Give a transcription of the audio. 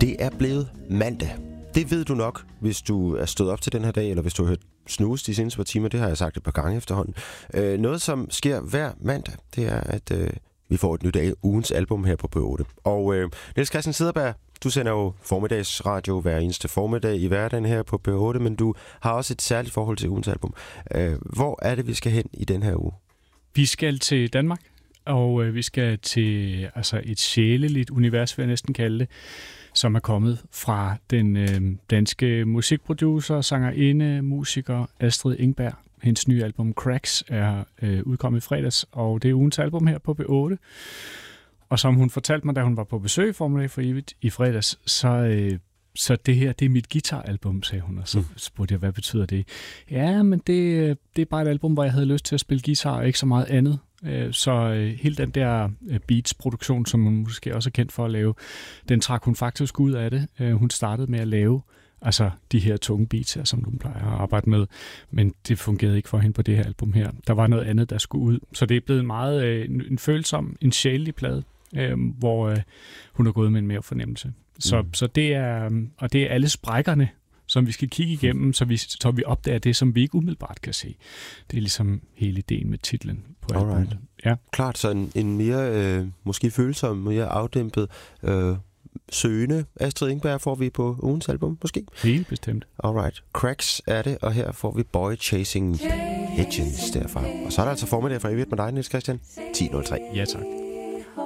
Det er blevet mandag. Det ved du nok, hvis du er stået op til den her dag, eller hvis du har hørt snus de seneste par timer. Det har jeg sagt et par gange efterhånden. Noget, som sker hver mandag, det er, at vi får et nyt af ugens album her på P8. Og Niels Christian Cederberg, du sender jo formiddagsradio hver eneste formiddag i hverdagen her på P8, men du har også et særligt forhold til ugens album. Hvor er det, vi skal hen i den her uge? Vi skal til Danmark, og vi skal til et sjæleligt univers, vil jeg næsten kalde det, som er kommet fra den danske musikproducer, sangerinde, musiker Astrid Engberg. Hendes nye album Cracks er udkommet i fredags, og det er ugens album her på P8. Og som hun fortalte mig, da hun var på besøg i Formiddag for Evigt i fredags, så det her, det er mit guitaralbum, sagde hun, og så spurgte jeg, hvad betyder det? Ja, men det er bare et album, hvor jeg havde lyst til at spille guitar, og ikke så meget andet. Så hele den der Beats-produktion, som hun måske også er kendt for at lave, den trak hun faktisk ud af det. Hun startede med at lave de her tunge beats her, som hun plejer at arbejde med, men det fungerede ikke for hende på det her album her. Der var noget andet, der skulle ud. Så det er blevet meget en følsom, en sjælelig plade, hvor hun har gået med en mere fornemmelse. Så det er alle sprækkerne, som vi skal kigge igennem, så vi opdager det, som vi ikke umiddelbart kan se. Det er ligesom hele ideen med titlen på albumet. Ja. Klart, så en mere måske følsom, mere afdæmpet, søgende Astrid Engberg får vi på ugens album, måske? Helt bestemt. Alright. Cracks er det, og her får vi Boy Chasing Pigeons derfra. Og så er der altså formiddag for evigt med dig, Niels Christian. 10.03. Ja, tak.